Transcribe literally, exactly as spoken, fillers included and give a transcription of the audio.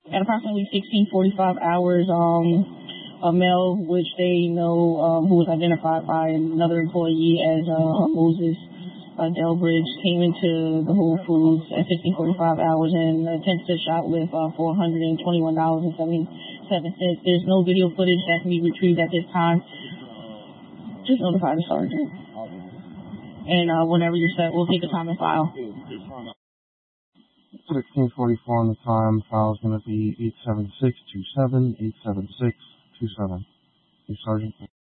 At approximately sixteen forty-five hours, um, a male, which they know, um, who was identified by another employee as uh, Moses uh, Delbridge, came into the Whole Foods at sixteen forty-five hours and attempted to shoplift uh, four hundred twenty-one dollars and seventy-seven cents. There's no video footage that can be retrieved at this time. Just notify the sergeant. And uh, whenever you're set, we'll take the time and file. sixteen forty-four on the time. File is going to be eight seven six two seven, eight seven six two seven. Hey, Sergeant.